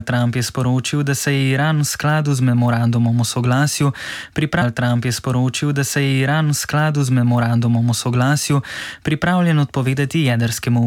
Trump je sporočil, da se je Iran v skladu z memorandumom o soglasju pripravljen odpovedati jedrskemu